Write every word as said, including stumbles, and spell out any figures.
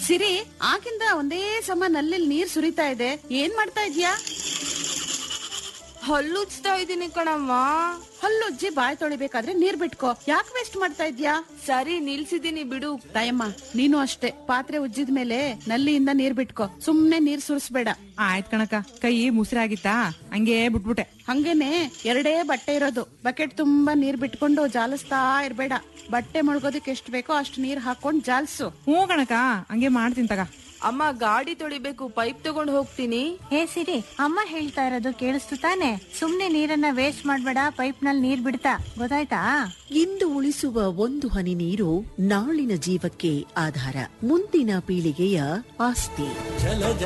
ಸಿರಿ, ಆಗಿಂದ ಒಂದೇ ಸಮ ನಲ್ಲಿ ನೀರ್ ಸುರಿತಾ ಇದೆ, ಏನ್ ಮಾಡ್ತಾ ಇದ್ಯಾ? ಹಲ್ಲುಜ್ತಾ ಇದೀನಿ ಕಣಮ್ಮ. ಹಲ್ಲುಜ್ಜಿ ಬಾಯ್ ತೊಳಿಬೇಕಾದ್ರೆ ನೀರ್ ಬಿಟ್ಕೋ, ಯಾಕೆ ವೇಸ್ಟ್ ಮಾಡ್ತಾ ಇದ್ಯಾ? ಸರಿ, ನಿಲ್ಸಿದೀನಿ ಬಿಡು. ತಾಯಮ್ಮ, ನೀನು ಅಷ್ಟೇ, ಪಾತ್ರೆ ಉಜ್ಜಿದ ಮೇಲೆ ನಲ್ಲಿಯಿಂದ ನೀರ್ ಬಿಟ್ಕೋ, ಸುಮ್ನೆ ನೀರ್ ಸುರಿಸ್ಬೇಡ. ಆಯ್ತ್ ಕಣಕ, ಕೈ ಮುಸಿರಾಗಿತ್ತಾ ಹಂಗೆ ಬಿಟ್ಬಿಟ್ಟೆ. ಹಂಗೇನೆ ಎರಡೇ ಬಟ್ಟೆ ಇರೋದು, ಬಕೆಟ್ ತುಂಬಾ ನೀರ್ ಬಿಟ್ಕೊಂಡು ಜಾಲಿಸ್ತಾ ಇರ್ಬೇಡ. ಬಟ್ಟೆ ಮುಳುಗೋದಕ್ಕೆ ಎಷ್ಟ್ ಬೇಕೋ ಅಷ್ಟು ನೀರ್ ಹಾಕೊಂಡ್ ಜಾಲ್ಸು. ಹ್ಞೂ ಕಣಕ, ಹಂಗೆ ಮಾಡ್ತೀನಿ ತಗ. ಅಮ್ಮ, ಗಾಡಿ ತೊಳಿಬೇಕು, ಪೈಪ್ ತಗೊಂಡ್ ಹೋಗ್ತೀನಿ. ಹೇ ಸಿರಿ, ಅಮ್ಮ ಹೇಳ್ತಾ ಇರೋದು ಕೇಳಿಸ್ತು ತಾನೆ? ಸುಮ್ನೆ ನೀರನ್ನ ವೇಸ್ಟ್ ಮಾಡ್ಬೇಡ, ಪೈಪ್ ನಲ್ಲಿ ನೀರ್ ಬಿಡ್ತಾ, ಗೊತ್ತಾಯ್ತಾ? ಇಂದು ಉಳಿಸುವ ಒಂದು ಹನಿ ನೀರು ನಾಳಿನ ಜೀವಕ್ಕೆ ಆಧಾರ, ಮುಂದಿನ ಪೀಳಿಗೆಯ ಆಸ್ತಿ.